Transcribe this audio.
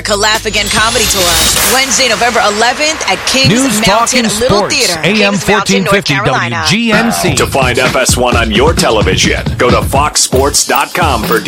America Laugh Again Comedy Tour. Wednesday, November 11th at Kings News Mountain Talking Little Sports, Theater, AM Kings Mountain, North 1450 Carolina. WGNC. To find FS1 on your television, go to foxsports.com for